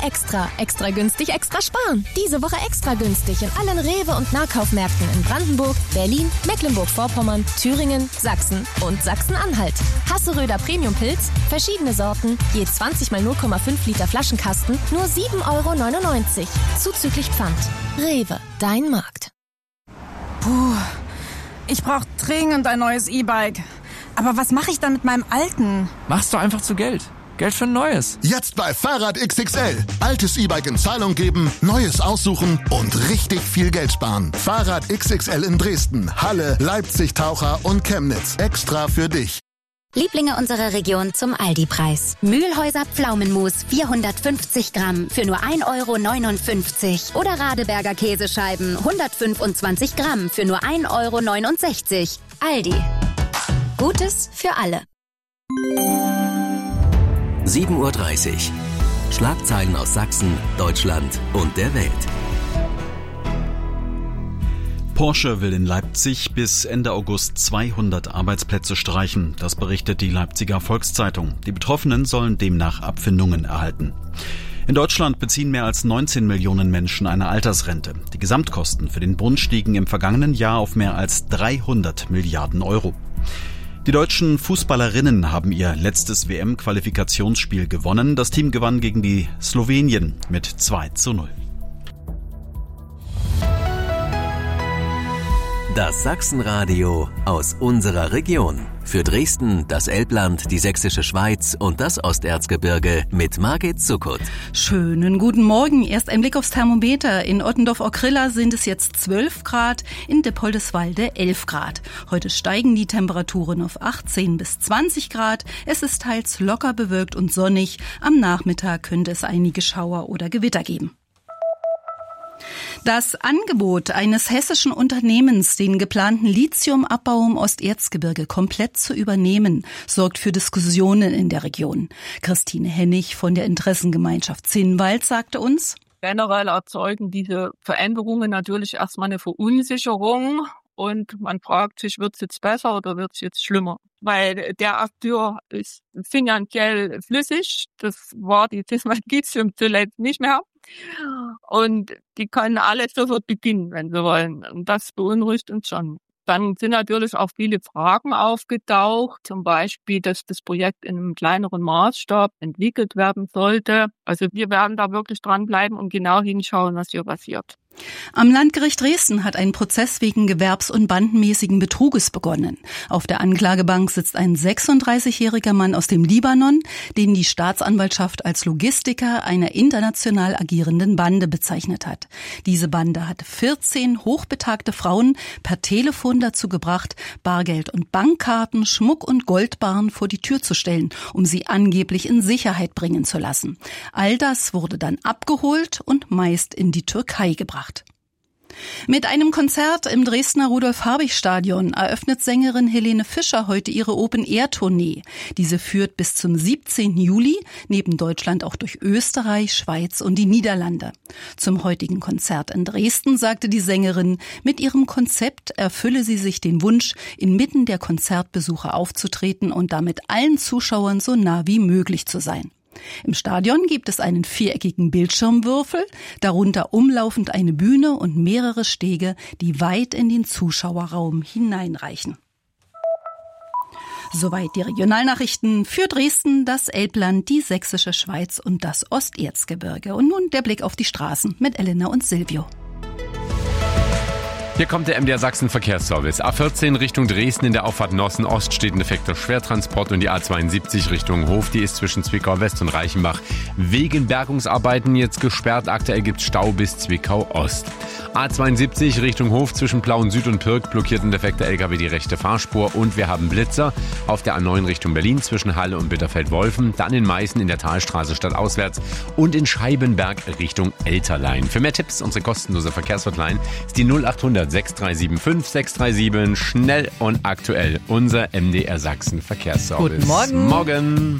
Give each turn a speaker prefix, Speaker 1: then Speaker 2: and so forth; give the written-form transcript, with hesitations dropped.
Speaker 1: extra. Extra günstig, extra sparen. Diese Woche extra günstig in allen Rewe- und Nahkaufmärkten in Brandenburg, Berlin, Mecklenburg-Vorpommern, Thüringen, Sachsen und Sachsen-Anhalt. Hasseröder Premium-Pilz, verschiedene Sorten, je 20 mal 0,5 Liter Flaschenkasten, nur 7,99 €. Zuzüglich Pfand. Rewe, dein Markt.
Speaker 2: Puh, ich brauche dringend ein neues E-Bike. Aber was mache ich dann mit meinem alten?
Speaker 3: Machst du einfach zu Geld. Geld für ein neues.
Speaker 4: Jetzt bei Fahrrad XXL. Altes E-Bike in Zahlung geben, neues aussuchen und richtig viel Geld sparen. Fahrrad XXL in Dresden, Halle, Leipzig, Taucher und Chemnitz. Extra für dich.
Speaker 5: Lieblinge unserer Region zum Aldi-Preis. Mühlhäuser Pflaumenmus 450 Gramm für nur 1,59 € oder Radeberger Käsescheiben 125 Gramm für nur 1,69 €. Aldi. Gutes für alle.
Speaker 6: 7:30 Uhr. Schlagzeilen aus Sachsen, Deutschland und der Welt.
Speaker 7: Porsche will in Leipzig bis Ende August 200 Arbeitsplätze streichen. Das berichtet die Leipziger Volkszeitung. Die Betroffenen sollen demnach Abfindungen erhalten. In Deutschland beziehen mehr als 19 Millionen Menschen eine Altersrente. Die Gesamtkosten für den Bund stiegen im vergangenen Jahr auf mehr als 300 Milliarden Euro. Die deutschen Fußballerinnen haben ihr letztes WM-Qualifikationsspiel gewonnen. Das Team gewann gegen die Slowenien mit 2:0.
Speaker 6: Das Sachsenradio aus unserer Region. Für Dresden, das Elbland, die Sächsische Schweiz und das Osterzgebirge mit Margit Zuckert.
Speaker 8: Schönen guten Morgen. Erst ein Blick aufs Thermometer. In Ottendorf-Ockrilla sind es jetzt 12 Grad, in Dippoldiswalde 11 Grad. Heute steigen die Temperaturen auf 18 bis 20 Grad. Es ist teils locker bewölkt und sonnig. Am Nachmittag könnte es einige Schauer oder Gewitter geben. Das Angebot eines hessischen Unternehmens, den geplanten Lithiumabbau im Osterzgebirge komplett zu übernehmen, sorgt für Diskussionen in der Region. Christine Hennig von der Interessengemeinschaft Zinnwald sagte uns:
Speaker 9: Generell erzeugen diese Veränderungen natürlich erstmal eine Verunsicherung. Und man fragt sich, wird es jetzt besser oder wird es jetzt schlimmer? Weil der Akteur ist finanziell flüssig. Das war die Zinnwald Lithium zuletzt nicht mehr. Und die können alle sofort beginnen, wenn sie wollen. Und das beunruhigt uns schon. Dann sind natürlich auch viele Fragen aufgetaucht. Zum Beispiel, dass das Projekt in einem kleineren Maßstab entwickelt werden sollte. Also wir werden da wirklich dranbleiben und genau hinschauen, was hier passiert.
Speaker 8: Am Landgericht Dresden hat ein Prozess wegen gewerbs- und bandenmäßigen Betruges begonnen. Auf der Anklagebank sitzt ein 36-jähriger Mann aus dem Libanon, den die Staatsanwaltschaft als Logistiker einer international agierenden Bande bezeichnet hat. Diese Bande hat 14 hochbetagte Frauen per Telefon dazu gebracht, Bargeld und Bankkarten, Schmuck und Goldbarren vor die Tür zu stellen, um sie angeblich in Sicherheit bringen zu lassen. All das wurde dann abgeholt und meist in die Türkei gebracht. Mit einem Konzert im Dresdner Rudolf-Habich-Stadion eröffnet Sängerin Helene Fischer heute ihre Open-Air-Tournee. Diese führt bis zum 17. Juli neben Deutschland auch durch Österreich, Schweiz und die Niederlande. Zum heutigen Konzert in Dresden sagte die Sängerin, mit ihrem Konzept erfülle sie sich den Wunsch, inmitten der Konzertbesucher aufzutreten und damit allen Zuschauern so nah wie möglich zu sein. Im Stadion gibt es einen viereckigen Bildschirmwürfel, darunter umlaufend eine Bühne und mehrere Stege, die weit in den Zuschauerraum hineinreichen. Soweit die Regionalnachrichten für Dresden, das Elbland, die Sächsische Schweiz und das Osterzgebirge. Und nun der Blick auf die Straßen mit Elena und Silvio.
Speaker 10: Hier kommt der MDR Sachsen Verkehrsservice. A14 Richtung Dresden in der Auffahrt Nossen-Ost steht ein defekter Schwertransport und die A72 Richtung Hof, die ist zwischen Zwickau West und Reichenbach wegen Bergungsarbeiten jetzt gesperrt. Aktuell gibt's Stau bis Zwickau Ost. A72 Richtung Hof zwischen Plauen Süd und Pirk blockiert ein defekter LKW die rechte Fahrspur und wir haben Blitzer auf der A9 Richtung Berlin zwischen Halle und Bitterfeld-Wolfen, dann in Meißen in der Talstraße stadtauswärts und in Scheibenberg Richtung Elterlein. Für mehr Tipps, unsere kostenlose Verkehrshotline ist die 0800 6375 637. Schnell und aktuell unser MDR Sachsen Verkehrsservice.
Speaker 2: Guten Morgen.
Speaker 10: Morgen.